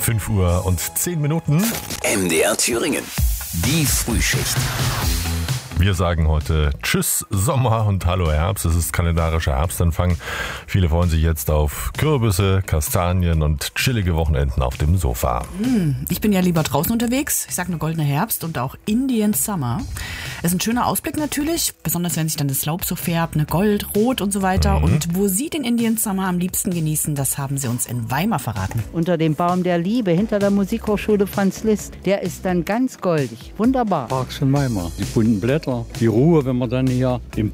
5:10 MDR Thüringen. Die Frühschicht. Wir sagen heute Tschüss Sommer und Hallo Herbst. Es ist kalendarischer Herbstanfang. Viele freuen sich jetzt auf Kürbisse, Kastanien und chillige Wochenenden auf dem Sofa. Ich bin ja lieber draußen unterwegs. Ich sage nur goldener Herbst und auch Indian Summer. Das ist ein schöner Ausblick natürlich, besonders wenn sich dann das Laub so färbt, Gold, Rot und so weiter. Und wo Sie den Indian Summer am liebsten genießen, das haben Sie uns in Weimar verraten. Unter dem Baum der Liebe, hinter der Musikhochschule Franz Liszt. Der ist dann ganz goldig. Wunderbar. Parks in Weimar. Die bunten Blätter, die Ruhe, wenn man dann hier im